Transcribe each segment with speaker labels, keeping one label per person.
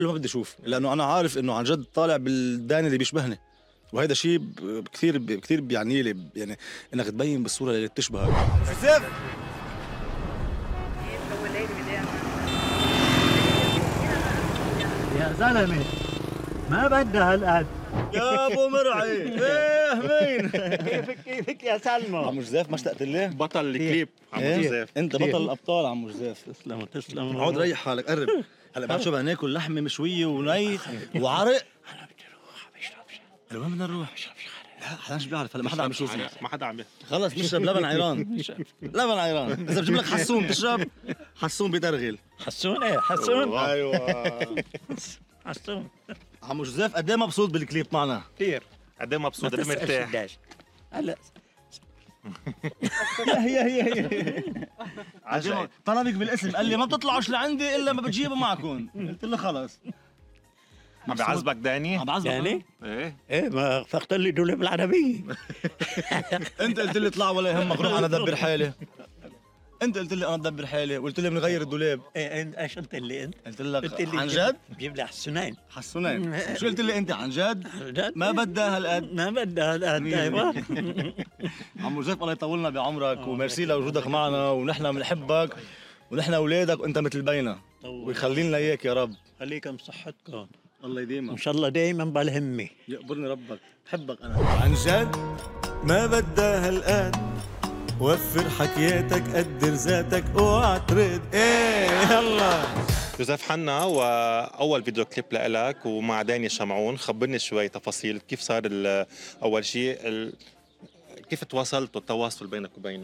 Speaker 1: ما بدي اشوف، لانه انا عارف انه عن جد طالع بالداني اللي بيشبهني، وهيدا شيء كثير بيعني لي، يعني انك تبين بالصوره اللي بتشبهك.
Speaker 2: زف
Speaker 3: يا زلمه ما بدها هالقد.
Speaker 1: يا ابو مرعي ايه مين؟
Speaker 3: كيفك يا سلمى؟
Speaker 1: عمو جزاف ما اشتقت لي؟
Speaker 4: بطل الكليب عمو
Speaker 1: إيه؟
Speaker 4: جوزيف.
Speaker 1: انت بطل الابطال عمو جزاف.
Speaker 3: تسلم
Speaker 1: عود ريح حالك قرب. هلا بعد شو بدنا ناكل لحمه مشويه وني وعرق.
Speaker 3: انا بدي اروح بشرب شاي.
Speaker 1: هلا وين بدنا نروح؟ لا حدا مش بيعرف، هلا ما حدا عم يشوفنا.
Speaker 4: ما حدا عم
Speaker 1: خلص بنشرب لبن عيران. لبن عيران، اذا بجيب لك حسون تشرب حسون بترغل.
Speaker 3: حسون ايه حسون.
Speaker 1: ايوه.
Speaker 3: حسون
Speaker 1: عمو جوزيف قد ايه مبسوط بالكليب معنا؟
Speaker 4: كثير. قد ايه مبسوط قد ايه مرتاح.
Speaker 3: هلا
Speaker 1: هي عجب. طلبك بالاسم قال لي ما بتطلعوش لعندي الا ما بتجيبوا معكم. قلت له خلص.
Speaker 4: عم بعذبك داني؟
Speaker 1: عم بعذبك
Speaker 3: يعني
Speaker 4: ايه
Speaker 3: ايه ما فقت لي دولاب العربيه.
Speaker 1: انت قلت لي اطلع ولا يهمك روح انا ادبر حالي. انت قلت لي انا ادبر حالي وقلت لي بنغير الدولاب.
Speaker 3: ايه انت ايش قلت لي انت؟
Speaker 1: قلت لك
Speaker 3: قلت لي
Speaker 1: عن جد؟
Speaker 3: جيب لي حسونين.
Speaker 1: حسونين. شو قلت لي انت عن جد؟
Speaker 3: جد؟
Speaker 1: ما بدها هالقد.
Speaker 3: ما بدها هالقد. ايوه.
Speaker 1: عمو جوزيف الله يطولنا بعمرك وميرسي لوجودك معنا، ونحن بنحبك ونحن اولادك وانت مثل بينا، ويخلي لنا اياك يا رب.
Speaker 3: خليكم بصحتكم
Speaker 1: الله يديمك
Speaker 3: وان شاء الله دايما بالهمه.
Speaker 1: يقبرني ربك. بحبك انا عن جد. ما بدها هالقد. وفر حكياتك قدر ذاتك اوعى ترد. ايه يلا
Speaker 4: جوزيف حنا، واول فيديو كليب لإلك ومع داني شمعون، خبرني شوي تفاصيل كيف صار اول شيء كيف تواصلتوا التواصل بينك وبينه؟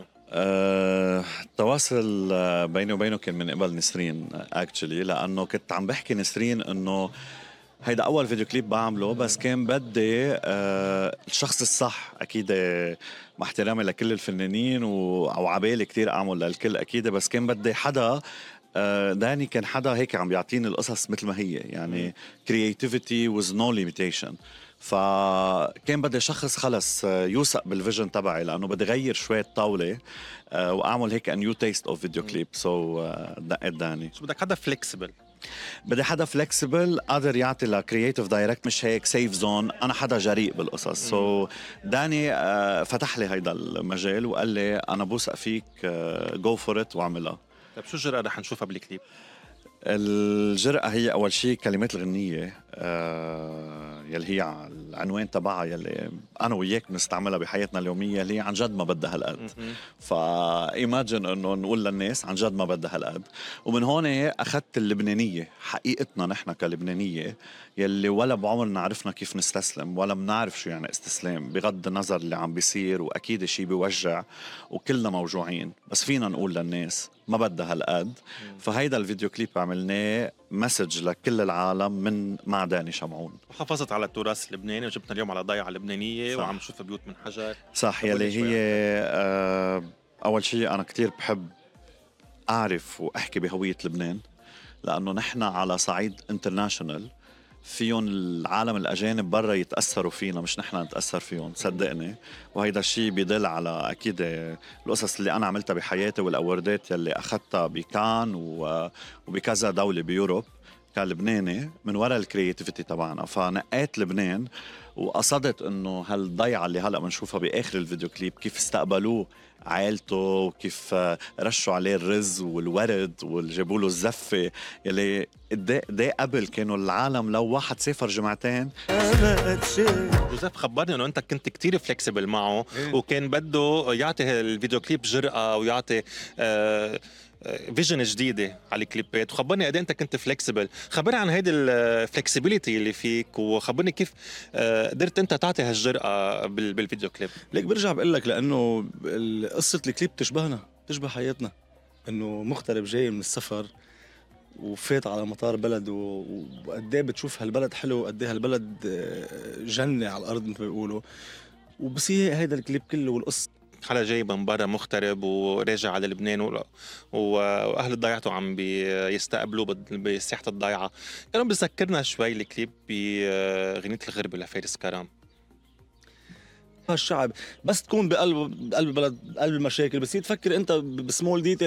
Speaker 5: التواصل بيني وبينه كان من قبل نسرين اكشلي، لانه كنت عم بحكي نسرين انه هيدا اول فيديو كليب بعمله، بس كان بدي الشخص الصح اكيد، مع احترامي لكل الفنانين او عبالي كتير اعمل للكل اكيد، بس كان بدي حدا داني كان حدا هيك عم بيعطيني القصص مثل ما هي، يعني creativity with no limitation. فكان بدي شخص خلص يوثق بالفيجن تبعي، لانه بدي غير شويه طاوله واعمل هيك نيو تيست اوف فيديو كليب. سو دقيت داني.
Speaker 4: شو بدك حدا فليكسبل؟
Speaker 5: بدي حدا فلكسبل قادر يعطي لكرييتيف دايركت، مش هيك سيف زون. انا حدا جريء بالقصص. سو داني فتح لي هيدا المجال وقال لي انا بوثق فيك، جو فور ات واعملها.
Speaker 4: طيب شو الجرأة رح نشوفها بالكليب؟
Speaker 5: الجرأة هي أول شيء كلمات الغنية يلي هي العنوان تبعها يلي أنا وياك بنستعملها بحياتنا اليومية، اللي عن جد ما بدها هالقد. فإيماجن إنه نقول للناس عن جد ما بدها هالقد. ومن هون أخذت اللبنانية، حقيقتنا نحن كلبنانية يلي ولا بعمرنا عرفنا كيف نستسلم، ولا بنعرف شو يعني استسلام بغض النظر اللي عم بيصير، وأكيد شيء بيوجع وكلنا موجوعين، بس فينا نقول للناس ما بدها هالقد. فهيدا الفيديو كليب عملناه مسج لكل العالم من مع داني شمعون.
Speaker 4: وحافظت على التراث اللبناني، وجبتنا اليوم على ضيعة لبنانية. صح. وعم نشوف بيوت من حجر.
Speaker 5: صح. يلي هي أول شيء أنا كتير بحب أعرف وأحكي بهوية لبنان، لأنه نحن على صعيد انترناشنال فيهم العالم الأجانب برا يتأثروا فينا، مش نحن نتأثر فيهم، صدقني. وهيدا الشيء بيدل على أكيد القصص اللي أنا عملتها بحياتي والأوردات يلي أخذتها بكان وبكذا دولة بيوروب كلبناني من وراء الكرياتيفيتي تبعنا. فنقيت لبنان وقصدت انه هالضيعة اللي هلأ بنشوفها بآخر الفيديو كليب كيف استقبلوه عائلته، وكيف رشوا عليه الرز والورد وجابوا له الزفة يلي قد قبل كانوا العالم لو واحد سافر جمعتين.
Speaker 4: جوزيف خبرني انه انت كنت كتير فليكسبل معه، وكان بده يعطي الفيديو كليب جرأة ويعطي فيجن جديدة على الكليبات. وخبرني قد انت كنت فليكسبل. خبرني عن هيدي الفلكسبيليتي اللي فيك، وخبرني كيف قدرت انت تعطي هالجرأة بالفيديو كليب.
Speaker 1: ليك برجع بقول لك، لانه قصه الكليب تشبهنا، تشبه حياتنا، انه مغترب جاي من السفر وفات على مطار بلد وقد ايه بتشوف هالبلد حلو، وقد ايه هالبلد جنة على الارض مثل ما بيقولوا. وبصير هيدا الكليب كله والقصه
Speaker 4: حدا جاي من برا مغترب وراجع على لبنان، واهل ضيعته عم بيستقبلوا بساحة الضيعة. كانوا بيذكرنا شوي الكليب بغنية الغربة لفارس كرام.
Speaker 1: الشعب بس تكون بقلب بلد، قلب المشاكل، بس تفكر انت بسمول ديتيل